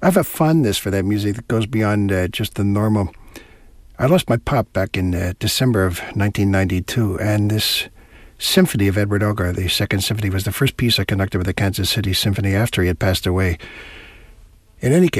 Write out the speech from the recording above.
I have a fondness for that music that goes beyond just the normal. I lost my pop back in December of 1992, and this symphony of Edward Elgar, the Second Symphony, was the first piece I conducted with the Kansas City Symphony after he had passed away. In any case,